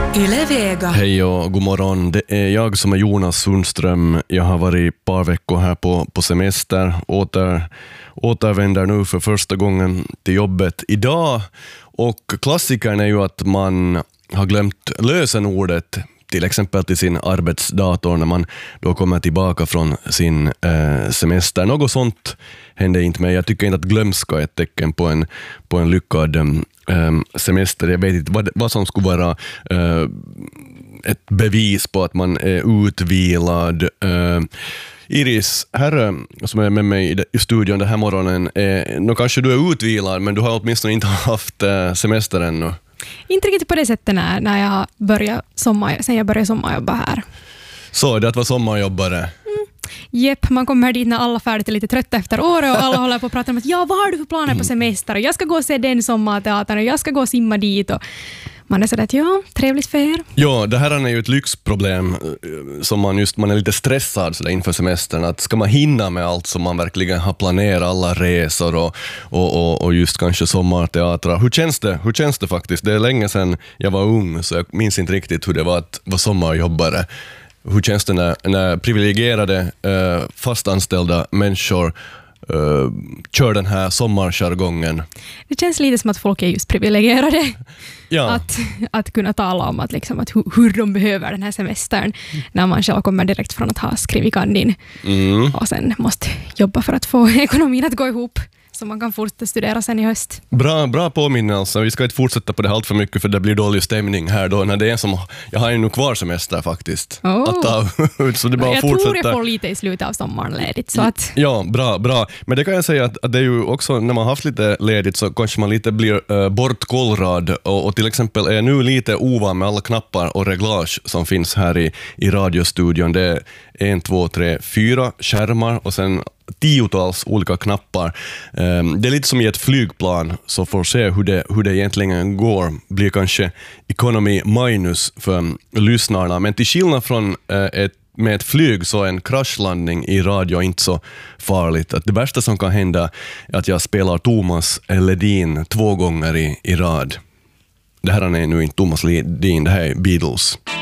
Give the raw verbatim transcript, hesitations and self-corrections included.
Yle Vega. Hej och god morgon. Det är jag som är Jonas Sundström. Jag har varit ett par veckor här på, på semester. Åter, återvänder nu för första gången till jobbet idag. Och klassikern är ju att man har glömt lösenordet till exempel till sin arbetsdator när man då kommer tillbaka från sin eh, semester. Något sånt händer inte mig. Jag tycker inte att glömska är ett tecken på en, på en lyckad eh, semester. Jag vet inte vad, vad som skulle vara eh, ett bevis på att man är utvilad. Eh, Iris, herre som är med mig i studion den här morgonen, eh, nu kanske du är utvilad men du har åtminstone inte haft eh, semester ännu. Inte riktigt på det sättet när, när jag började sommar, sen jag började sommarjobba här. Så det att vara sommarjobbare? Mm. Jepp, man kommer dit när alla färdigt är lite trötta efter året och alla håller på att prata om att ja, vad har du för planer på semester? Och jag ska gå och se den sommarteatern och jag ska gå och simma dit och man är sådär att ja, trevligt för er. Ja, det här är ju ett lyxproblem som man just man är lite stressad så där inför semestern. Att ska man hinna med allt som man verkligen har planerat, alla resor och, och, och, och just kanske sommarteatrar. Hur känns det? Hur känns det faktiskt? Det är länge sedan jag var ung så jag minns inte riktigt hur det var att vara sommarjobbare. Hur känns det när, när privilegierade eh, fastanställda människor Uh, kör den här sommarjargongen? Det känns lite som att folk är just privilegierade. Ja. Att, att kunna tala om att, liksom, att hur, hur de behöver den här semestern när man själv kommer direkt från att ha skrivit kandin mm. och sen måste jobba för att få ekonomin att gå ihop så man kan fortsätta studera sen i höst. Bra, bra påminnelse. Vi ska inte fortsätta på det allt för mycket för det blir dålig stämning här då när det är som, jag har ju nu kvar semester faktiskt. Oh. Att ta ut så det bara jag fortsätta. tror jag får lite i slutet av sommaren ledigt. Så att... Ja, bra, bra. Men det kan jag säga att, att det är ju också när man har haft lite ledigt så kanske man lite blir uh, bortkollrad och, och till exempel är nu lite ovan med alla knappar och reglage som finns här i, i radiostudion. Det är en, två, tre, fyra skärmar och sen tiotals olika knappar. Det är lite som i ett flygplan så får se hur det, hur det egentligen går. Blir kanske economy minus för lyssnarna. Men till skillnad från ett, med ett flyg så är en kraschlandning i radio inte så farligt. Att det värsta som kan hända är att jag spelar Thomas Ledin två gånger i, i rad. Det här är nu inte Thomas Ledin, det här är Beatles.